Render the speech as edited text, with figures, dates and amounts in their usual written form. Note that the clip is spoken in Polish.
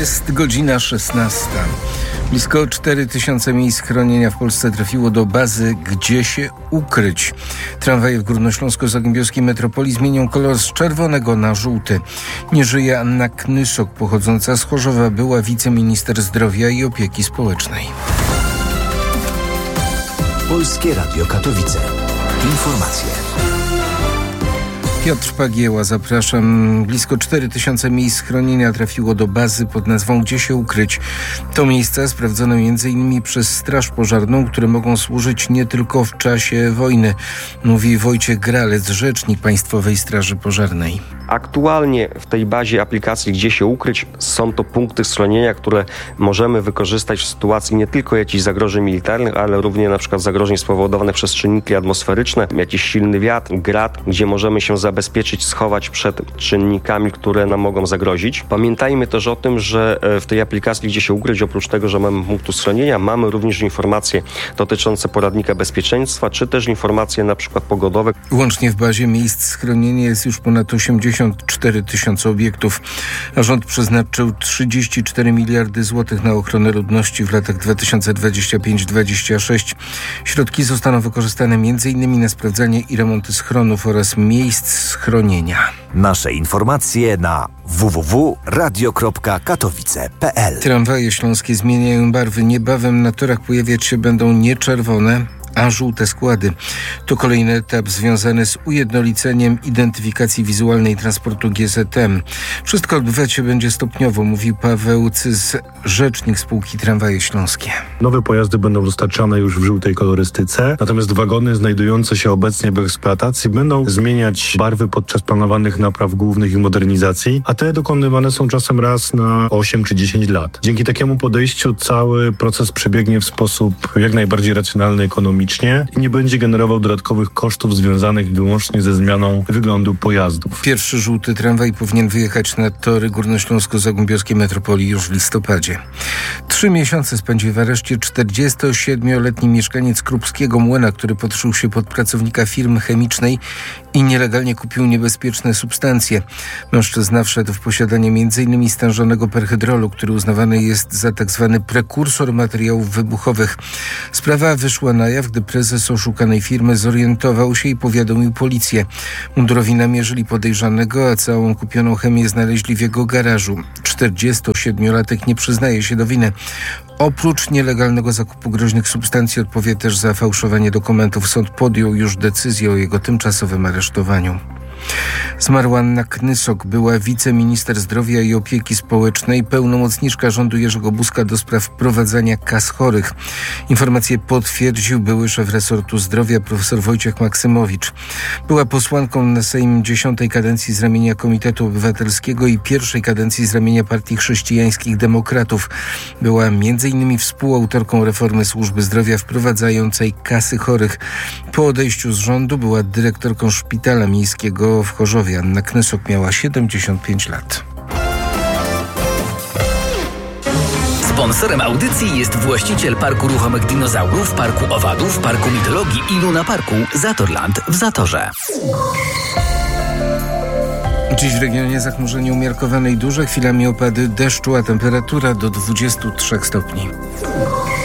Jest godzina 16. Blisko 4000 miejsc schronienia w Polsce trafiło do bazy Gdzie się ukryć. Tramwaje w górnośląsko-zagłębiowskiej metropolii zmienią kolor z czerwonego na żółty. Nie żyje Anna Knysok, pochodząca z Chorzowa, była wiceminister zdrowia i opieki społecznej. Polskie Radio Katowice. Informacje. Piotr Pagieła, zapraszam. Blisko 4000 miejsc schronienia trafiło do bazy pod nazwą Gdzie się ukryć. To miejsca sprawdzone m.in. przez Straż Pożarną, które mogą służyć nie tylko w czasie wojny, mówi Wojciech Gralec, rzecznik Państwowej Straży Pożarnej. Aktualnie w tej bazie aplikacji Gdzie się ukryć są to punkty schronienia, które możemy wykorzystać w sytuacji nie tylko jakichś zagrożeń militarnych, ale również na przykład zagrożeń spowodowanych przez czynniki atmosferyczne, jakiś silny wiatr, grad, gdzie możemy się zabezpieczyć, schować przed czynnikami, które nam mogą zagrozić. Pamiętajmy też o tym, że w tej aplikacji Gdzie się ukryć, oprócz tego, że mamy punktu schronienia, mamy również informacje dotyczące poradnika bezpieczeństwa, czy też informacje na przykład pogodowe. Łącznie w bazie miejsc schronienia jest już ponad 84 tysiące obiektów, a rząd przeznaczył 34 miliardy złotych na ochronę ludności w latach 2025-2026. Środki zostaną wykorzystane m.in. na sprawdzanie i remonty schronów oraz miejsc schronienia. Nasze informacje na www.radio.katowice.pl. Tramwaje śląskie zmieniają barwy. Niebawem na torach pojawiać się będą nie czerwone, a żółte składy. To kolejny etap związany z ujednoliceniem identyfikacji wizualnej transportu GZM. Wszystko odbywać się będzie stopniowo, mówi Paweł Cys, rzecznik spółki Tramwaje Śląskie. Nowe pojazdy będą dostarczane już w żółtej kolorystyce, natomiast wagony znajdujące się obecnie w eksploatacji będą zmieniać barwy podczas planowanych napraw głównych i modernizacji, a te dokonywane są czasem raz na 8 czy 10 lat. Dzięki takiemu podejściu cały proces przebiegnie w sposób jak najbardziej racjonalny, ekonomiczny i nie będzie generował dodatkowych kosztów związanych wyłącznie ze zmianą wyglądu pojazdów. Pierwszy żółty tramwaj powinien wyjechać na tory górnośląsko-zagłębiowskiej metropolii już w listopadzie. 3 miesiące spędził w areszcie 47-letni mieszkaniec Krupskiego Młyna, który podszył się pod pracownika firmy chemicznej i nielegalnie kupił niebezpieczne substancje. Mężczyzna wszedł w posiadanie m.in. stężonego perhydrolu, który uznawany jest za tzw. prekursor materiałów wybuchowych. Sprawa wyszła na jaw, gdy prezes oszukanej firmy zorientował się i powiadomił policję. Mundurowi namierzyli podejrzanego, a całą kupioną chemię znaleźli w jego garażu. 47-latek nie przyznaje się do winy. Oprócz nielegalnego zakupu groźnych substancji odpowie też za fałszowanie dokumentów. Sąd podjął już decyzję o jego tymczasowym aresztowaniu. Zmarła Anna Knysok, była wiceminister zdrowia i opieki społecznej, pełnomocniczka rządu Jerzego Buzka do spraw wprowadzania kas chorych. Informację potwierdził były szef resortu zdrowia profesor Wojciech Maksymowicz. Była posłanką na Sejm 10. kadencji z ramienia Komitetu Obywatelskiego i pierwszej kadencji z ramienia Partii Chrześcijańskich Demokratów. Była m.in. współautorką reformy służby zdrowia wprowadzającej kasy chorych. Po odejściu z rządu była dyrektorką szpitala miejskiego w Chorzowie. Anna Knysok miała 75 lat. Sponsorem audycji jest właściciel Parku Ruchomych Dinozaurów, Parku Owadów, Parku Mitologii i Luna Parku Zatorland w Zatorze. Dziś w regionie zachmurzenie umiarkowane i duże, chwilami opady deszczu, a temperatura do 23 stopni.